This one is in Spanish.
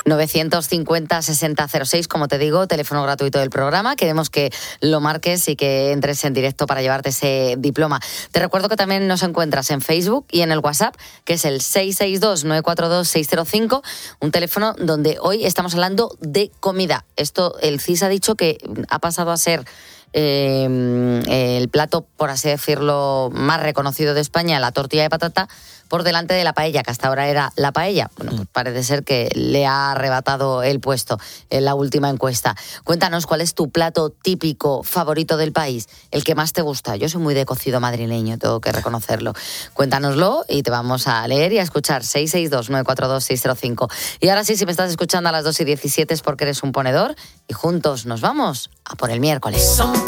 950-6006, como te digo, teléfono gratuito del programa. Queremos que lo marques y que entres en directo para llevarte ese diploma. Te recuerdo que también nos encuentras en Facebook y en el WhatsApp, que es el 662-942-605, un teléfono donde hoy estamos hablando de comida. Esto, el CIS ha dicho que ha pasado a ser el plato, por así decirlo, más reconocido de España, la tortilla de patata, por delante de la paella, que hasta ahora era la paella. Bueno, pues parece ser que le ha arrebatado el puesto en la última encuesta. Cuéntanos, ¿cuál es tu plato típico favorito del país? El que más te gusta. Yo soy muy de cocido madrileño, tengo que reconocerlo. Cuéntanoslo y te vamos a leer y a escuchar. 662-942-605. Y ahora sí, si me estás escuchando a las 2:17 es porque eres un ponedor y juntos nos vamos a por el miércoles.